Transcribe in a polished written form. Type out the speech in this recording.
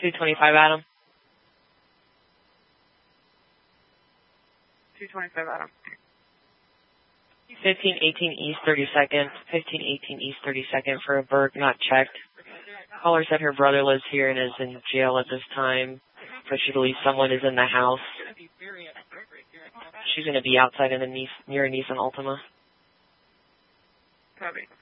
225 Adam. 225 Adam. 1518 East 32nd. 1518 East 32nd for a Berg not checked. Caller said her brother lives here and is in jail at this time, but she believes someone is in the house. She's going to be outside in the near Nissan Altima. Copy.